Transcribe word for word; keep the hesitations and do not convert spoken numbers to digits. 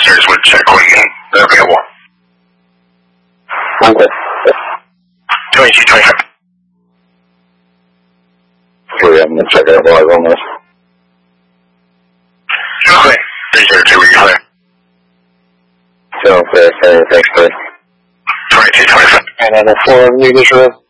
officers would check when they're available. Okay. twenty-two twenty-five. Okay, I'm going to check it out while I run this. Okay. three zero two, where you clear? So, okay, okay, thanks, buddy. twenty-two twenty-five. And then the four of you, this road.